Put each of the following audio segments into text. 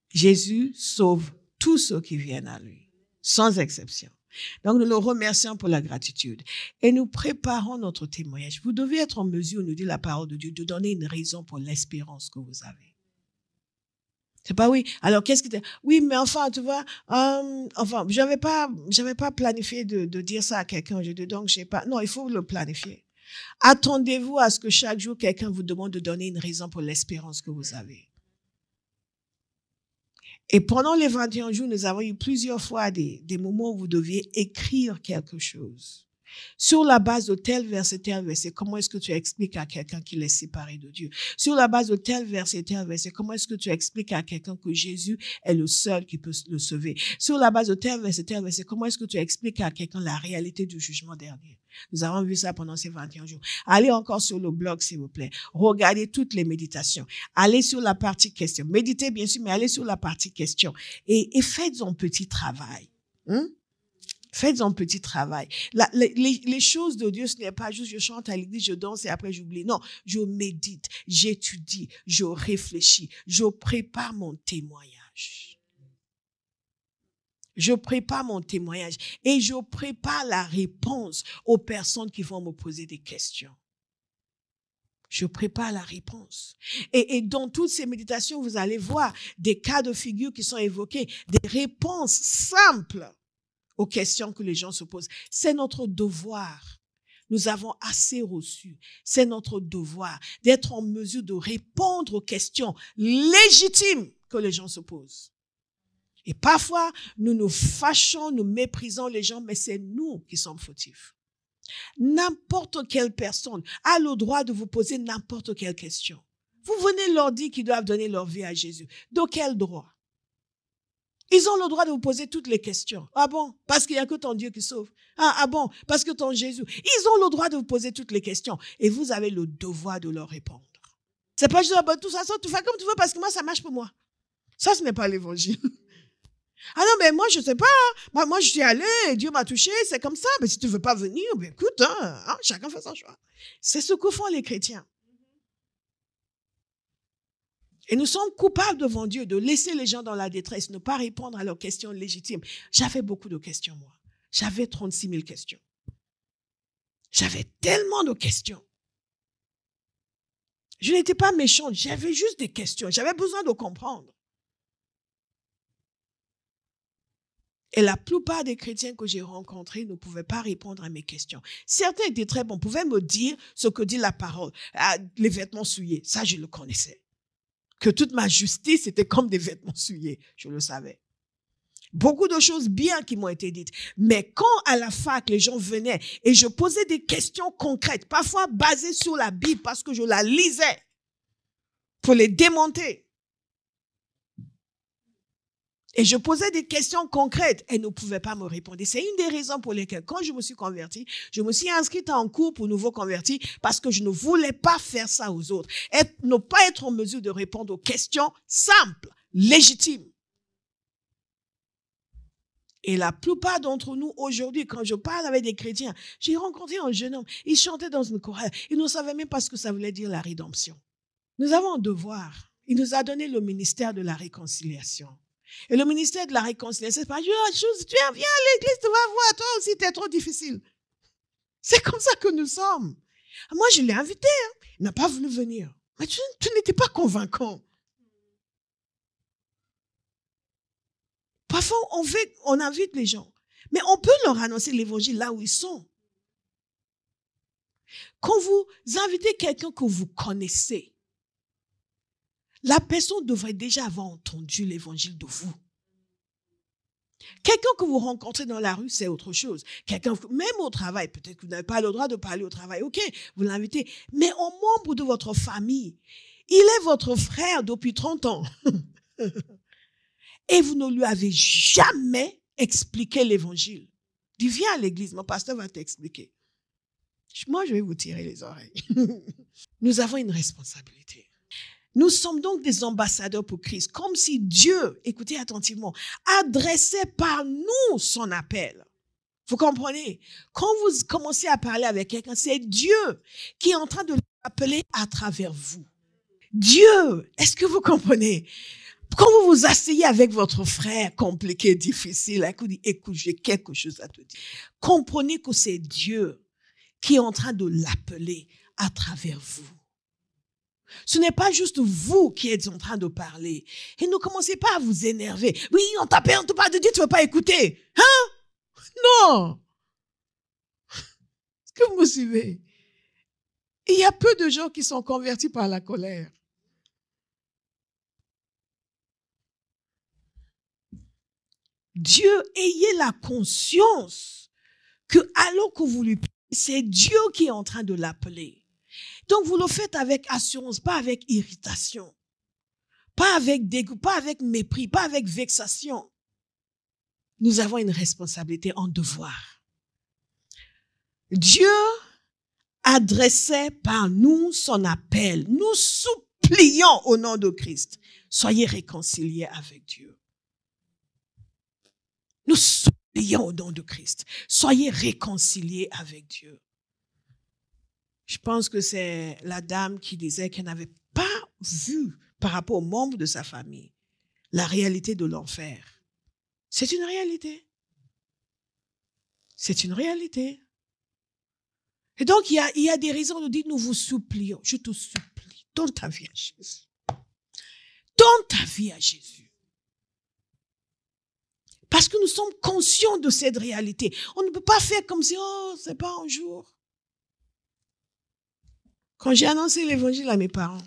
Jésus sauve tous ceux qui viennent à lui, sans exception. Donc, nous le remercions pour la gratitude et nous préparons notre témoignage. Vous devez être en mesure, nous dit la parole de Dieu, de donner une raison pour l'espérance que vous avez. C'est pas oui. Alors, qu'est-ce que oui, mais enfin, tu vois, j'avais pas planifié de dire ça à quelqu'un. Je dis donc, j'ai pas. Non, il faut le planifier. Attendez-vous à ce que chaque jour, quelqu'un vous demande de donner une raison pour l'espérance que vous avez. Et pendant les 21 jours, nous avons eu plusieurs fois des moments où vous deviez écrire quelque chose. Sur la base de tel verset, comment est-ce que tu expliques à quelqu'un qu'il est séparé de Dieu? Sur la base de tel verset, comment est-ce que tu expliques à quelqu'un que Jésus est le seul qui peut le sauver? Sur la base de tel verset, comment est-ce que tu expliques à quelqu'un la réalité du jugement dernier? Nous avons vu ça pendant ces 21 jours. Allez encore sur le blog, s'il vous plaît. Regardez toutes les méditations. Allez sur la partie questions. Méditez, bien sûr, mais allez sur la partie questions. Et faites un petit travail. Faites un petit travail. Les choses de Dieu, ce n'est pas juste je chante à l'église, je danse et après j'oublie. Non, je médite, j'étudie, je réfléchis, je prépare mon témoignage. Je prépare mon témoignage et je prépare la réponse aux personnes qui vont me poser des questions. Je prépare la réponse. Et dans toutes ces méditations, vous allez voir des cas de figure qui sont évoqués, des réponses simples aux questions que les gens se posent. C'est notre devoir. Nous avons assez reçu. C'est notre devoir d'être en mesure de répondre aux questions légitimes que les gens se posent. Et parfois, nous nous fâchons, nous méprisons les gens, mais c'est nous qui sommes fautifs. N'importe quelle personne a le droit de vous poser n'importe quelle question. Vous venez leur dire qu'ils doivent donner leur vie à Jésus. De quel droit? Ils ont le droit de vous poser toutes les questions. Ah bon? Parce qu'il n'y a que ton Dieu qui sauve. Ah bon? Parce que ton Jésus. Ils ont le droit de vous poser toutes les questions. Et vous avez le devoir de leur répondre. C'est pas juste, tout ça, tu fais comme tu veux parce que moi, ça marche pour moi. Ça, ce n'est pas l'évangile. Ah non, mais moi, je sais pas. Moi, je suis allée, Dieu m'a touché, c'est comme ça. Mais si tu veux pas venir, ben écoute, chacun fait son choix. C'est ce que font les chrétiens. Et nous sommes coupables devant Dieu de laisser les gens dans la détresse, ne pas répondre à leurs questions légitimes. J'avais beaucoup de questions, moi. J'avais 36 000 questions. J'avais tellement de questions. Je n'étais pas méchante, j'avais juste des questions. J'avais besoin de comprendre. Et la plupart des chrétiens que j'ai rencontrés ne pouvaient pas répondre à mes questions. Certains étaient très bons, pouvaient me dire ce que dit la parole. Les vêtements souillés, ça je le connaissais. Que toute ma justice était comme des vêtements souillés, je le savais. Beaucoup de choses bien qui m'ont été dites. Mais quand à la fac, les gens venaient et je posais des questions concrètes, parfois basées sur la Bible parce que je la lisais pour les démonter. Et je posais des questions concrètes. Elles ne pouvaient pas me répondre. Et c'est une des raisons pour lesquelles, quand je me suis convertie, je me suis inscrite en cours pour nouveaux convertis parce que je ne voulais pas faire ça aux autres. Ne pas être en mesure de répondre aux questions simples, légitimes. Et la plupart d'entre nous, aujourd'hui, quand je parle avec des chrétiens, j'ai rencontré un jeune homme, il chantait dans une chorale. Il ne savait même pas ce que ça voulait dire la rédemption. Nous avons un devoir. Il nous a donné le ministère de la réconciliation. Et le ministère de la réconciliation, c'est pas juste, viens à l'église, tu vas voir, toi aussi, t'es trop difficile. C'est comme ça que nous sommes. Moi, je l'ai invité, il n'a pas voulu venir. Mais tu n'étais pas convaincant. Parfois, on invite les gens, mais on peut leur annoncer l'évangile là où ils sont. Quand vous invitez quelqu'un que vous connaissez, la personne devrait déjà avoir entendu l'évangile de vous. Quelqu'un que vous rencontrez dans la rue, c'est autre chose. Quelqu'un, même au travail, peut-être que vous n'avez pas le droit de parler au travail, ok, vous l'invitez. Mais un membre de votre famille, il est votre frère depuis 30 ans. Et vous ne lui avez jamais expliqué l'évangile. Dis, viens à l'église, mon pasteur va t'expliquer. Moi, je vais vous tirer les oreilles. Nous avons une responsabilité. Nous sommes donc des ambassadeurs pour Christ, comme si Dieu, écoutez attentivement, adressait par nous son appel. Vous comprenez? Quand vous commencez à parler avec quelqu'un, c'est Dieu qui est en train de l'appeler à travers vous. Dieu, est-ce que vous comprenez? Quand vous vous asseyez avec votre frère compliqué, difficile, écoute, j'ai quelque chose à te dire. Comprenez que c'est Dieu qui est en train de l'appeler à travers vous. Ce n'est pas juste vous qui êtes en train de parler. Et ne commencez pas à vous énerver. Oui, on t'appelle, on te parle de Dieu, tu ne veux pas écouter. Hein? Non. Est-ce que vous me suivez? Il y a peu de gens qui sont convertis par la colère. Dieu, ayez la conscience que alors que vous lui parlez, c'est Dieu qui est en train de l'appeler. Donc vous le faites avec assurance, pas avec irritation, pas avec dégoût, pas avec mépris, pas avec vexation. Nous avons une responsabilité, un devoir. Dieu adressait par nous son appel. Nous supplions au nom de Christ. Soyez réconciliés avec Dieu. Nous supplions au nom de Christ. Soyez réconciliés avec Dieu. Je pense que c'est la dame qui disait qu'elle n'avait pas vu par rapport aux membres de sa famille la réalité de l'enfer. C'est une réalité. C'est une réalité. Et donc, il y a des raisons de dire, nous vous supplions. Je te supplie, donne ta vie à Jésus. Donne ta vie à Jésus. Parce que nous sommes conscients de cette réalité. On ne peut pas faire comme si, oh, c'est pas un jour. Quand j'ai annoncé l'évangile à mes parents,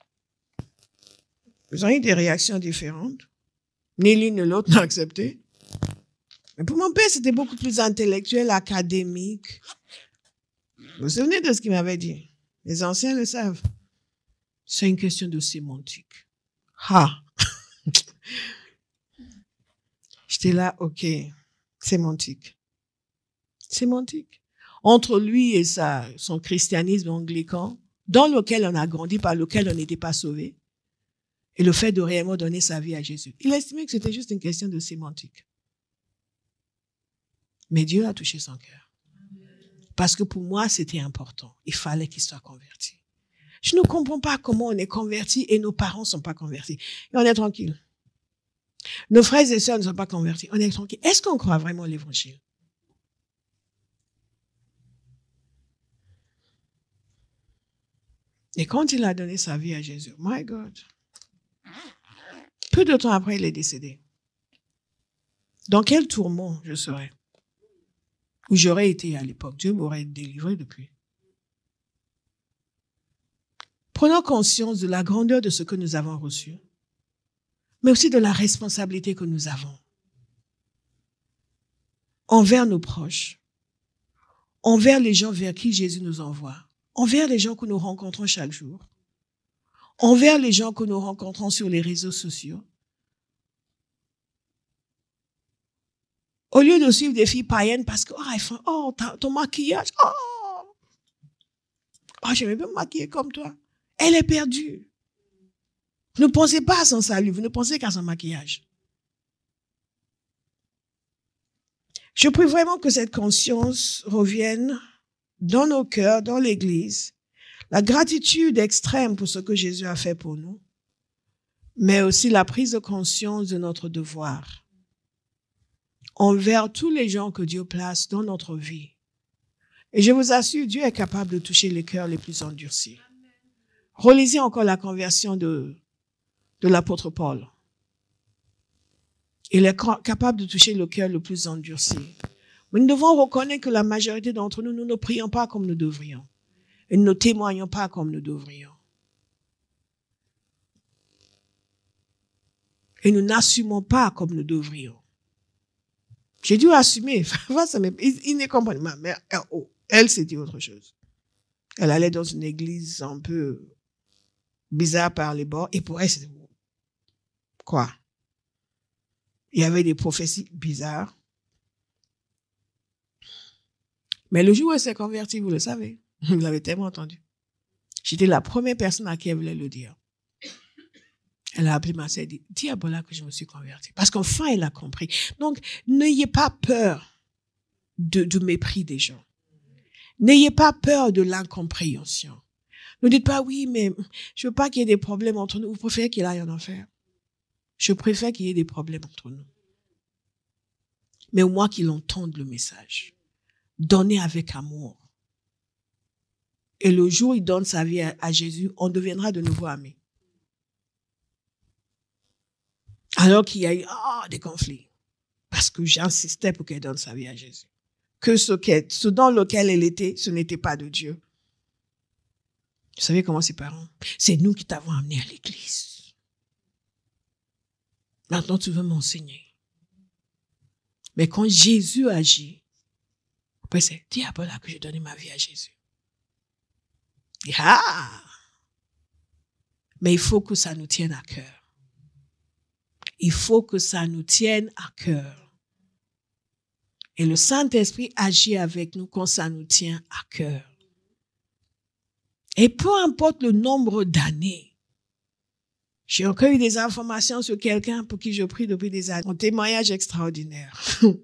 ils ont eu des réactions différentes. Ni l'une ni l'autre n'a accepté. Mais pour mon père, c'était beaucoup plus intellectuel, académique. Vous vous souvenez de ce qu'il m'avait dit? Les anciens le savent. C'est une question de sémantique. Ah! J'étais là, ok, sémantique. Sémantique. Entre lui et son christianisme anglican, dans lequel on a grandi, par lequel on n'était pas sauvé, et le fait de réellement donner sa vie à Jésus. Il estimait que c'était juste une question de sémantique. Mais Dieu a touché son cœur. Parce que pour moi, c'était important. Il fallait qu'il soit converti. Je ne comprends pas comment on est converti et nos parents ne sont pas convertis. Et on est tranquille. Nos frères et sœurs ne sont pas convertis. On est tranquille. Est-ce qu'on croit vraiment l'évangile? Et quand il a donné sa vie à Jésus, my God, peu de temps après, il est décédé. Dans quel tourment je serais? Où j'aurais été à l'époque. Dieu m'aurait délivré depuis. Prenons conscience de la grandeur de ce que nous avons reçu, mais aussi de la responsabilité que nous avons envers nos proches, envers les gens vers qui Jésus nous envoie, envers les gens que nous rencontrons chaque jour, envers les gens que nous rencontrons sur les réseaux sociaux. Au lieu de suivre des filles païennes parce que, ton maquillage, j'aimais bien me maquiller comme toi. Elle est perdue. Ne pensez pas à son salut, vous ne pensez qu'à son maquillage. Je prie vraiment que cette conscience revienne dans nos cœurs, dans l'Église. La gratitude extrême pour ce que Jésus a fait pour nous, mais aussi la prise de conscience de notre devoir envers tous les gens que Dieu place dans notre vie. Et je vous assure, Dieu est capable de toucher les cœurs les plus endurcis. Relisez encore la conversion de l'apôtre Paul. Il est capable de toucher le cœur le plus endurci. Mais nous devons reconnaître que la majorité d'entre nous, nous ne prions pas comme nous devrions. Et nous ne témoignons pas comme nous devrions. Et nous n'assumons pas comme nous devrions. J'ai dû assumer. Il ne comprend pas. Ma mère, elle s'est dit autre chose. Elle allait dans une église un peu bizarre par les bords. Et pour elle, c'était quoi? Il y avait des prophéties bizarres. Mais le jour où elle s'est convertie, vous le savez. Vous l'avez tellement entendu. J'étais la première personne à qui elle voulait le dire. Elle a appelé ma sœur et dit, dis à Bola que je me suis convertie. Parce qu'enfin, elle a compris. Donc, n'ayez pas peur du mépris des gens. N'ayez pas peur de l'incompréhension. Ne dites pas, oui, mais je veux pas qu'il y ait des problèmes entre nous. Vous préférez qu'il aille en enfer. Je préfère qu'il y ait des problèmes entre nous. Mais au moins qu'il entende le message. Donner avec amour. Et le jour où il donne sa vie à Jésus, on deviendra de nouveau amis. Alors qu'il y a eu des conflits. Parce que j'insistais pour qu'elle donne sa vie à Jésus. Que ce dans lequel elle était, ce n'était pas de Dieu. Vous savez comment c'est, parents? C'est nous qui t'avons amené à l'église. Maintenant, tu veux m'enseigner. Mais quand Jésus agit, après c'est, dis à Paul que j'ai donné ma vie à Jésus. Mais il faut que ça nous tienne à cœur. Il faut que ça nous tienne à cœur. Et le Saint-Esprit agit avec nous quand ça nous tient à cœur. Et peu importe le nombre d'années, j'ai encore eu des informations sur quelqu'un pour qui je prie depuis des années. Un témoignage extraordinaire.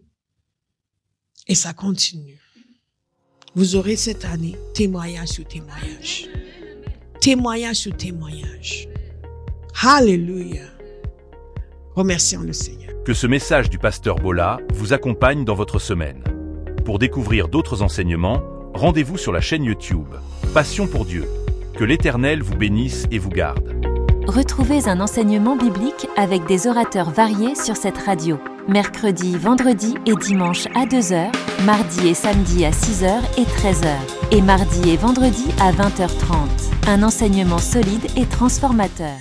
Et ça continue. Vous aurez cette année témoignage sur témoignage. Témoignage sur témoignage. Alléluia. Remercions le Seigneur. Que ce message du pasteur Bola vous accompagne dans votre semaine. Pour découvrir d'autres enseignements, rendez-vous sur la chaîne YouTube Passion pour Dieu. Que l'Éternel vous bénisse et vous garde. Retrouvez un enseignement biblique avec des orateurs variés sur cette radio. Mercredi, vendredi et dimanche à 2h, mardi et samedi à 6h et 13h. Et mardi et vendredi à 20h30. Un enseignement solide et transformateur.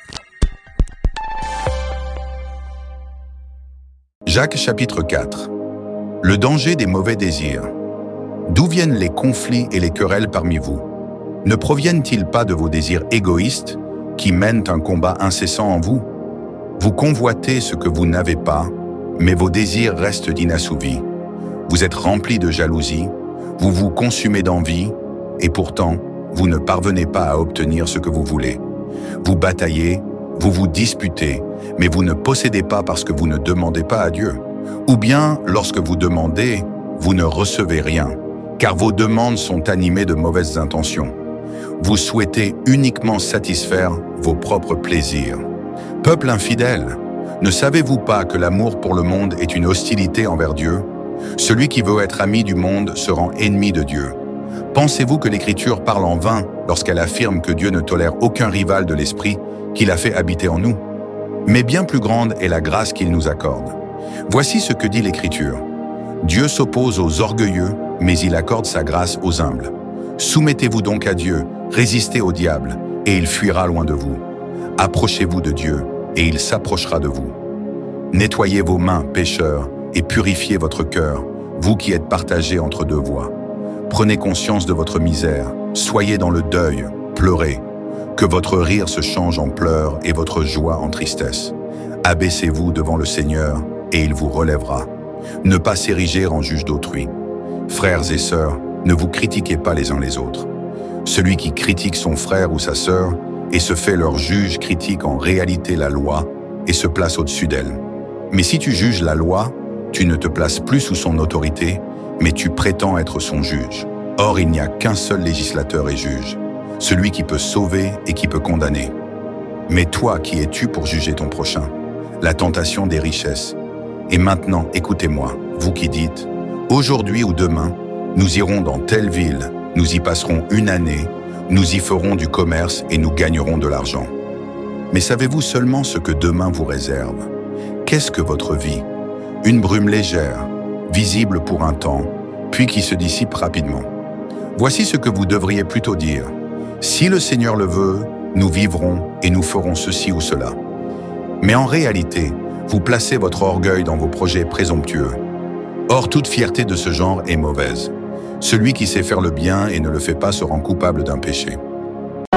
Jacques chapitre 4. Le danger des mauvais désirs. D'où viennent les conflits et les querelles parmi vous? Ne proviennent-ils pas de vos désirs égoïstes qui mènent un combat incessant en vous? Vous convoitez ce que vous n'avez pas, mais vos désirs restent inassouvis. Vous êtes remplis de jalousie, vous vous consumez d'envie, et pourtant, vous ne parvenez pas à obtenir ce que vous voulez. Vous bataillez, vous vous disputez, mais vous ne possédez pas parce que vous ne demandez pas à Dieu. Ou bien, lorsque vous demandez, vous ne recevez rien, car vos demandes sont animées de mauvaises intentions. Vous souhaitez uniquement satisfaire vos propres plaisirs. Peuple infidèle, ne savez-vous pas que l'amour pour le monde est une hostilité envers Dieu? Celui qui veut être ami du monde se rend ennemi de Dieu. Pensez-vous que l'Écriture parle en vain lorsqu'elle affirme que Dieu ne tolère aucun rival de l'Esprit qu'il a fait habiter en nous? Mais bien plus grande est la grâce qu'il nous accorde. Voici ce que dit l'Écriture. Dieu s'oppose aux orgueilleux, mais il accorde sa grâce aux humbles. Soumettez-vous donc à Dieu, résistez au diable, et il fuira loin de vous. Approchez-vous de Dieu, et il s'approchera de vous. Nettoyez vos mains, pécheurs, et purifiez votre cœur, vous qui êtes partagés entre deux voies. Prenez conscience de votre misère, soyez dans le deuil, pleurez. Que votre rire se change en pleurs et votre joie en tristesse. Abaissez-vous devant le Seigneur, et il vous relèvera. Ne pas s'ériger en juge d'autrui. Frères et sœurs, ne vous critiquez pas les uns les autres. Celui qui critique son frère ou sa sœur et se fait leur juge critique en réalité la loi et se place au-dessus d'elle. Mais si tu juges la loi, tu ne te places plus sous son autorité, mais tu prétends être son juge. Or, il n'y a qu'un seul législateur et juge, celui qui peut sauver et qui peut condamner. Mais toi, qui es-tu pour juger ton prochain? La tentation des richesses. Et maintenant, écoutez-moi, vous qui dites, aujourd'hui ou demain, nous irons dans telle ville, nous y passerons une année, nous y ferons du commerce et nous gagnerons de l'argent. Mais savez-vous seulement ce que demain vous réserve? Qu'est-ce que votre vie? Une brume légère, visible pour un temps, puis qui se dissipe rapidement. Voici ce que vous devriez plutôt dire. Si le Seigneur le veut, nous vivrons et nous ferons ceci ou cela. Mais en réalité, vous placez votre orgueil dans vos projets présomptueux. Or, toute fierté de ce genre est mauvaise. Celui qui sait faire le bien et ne le fait pas se rend coupable d'un péché.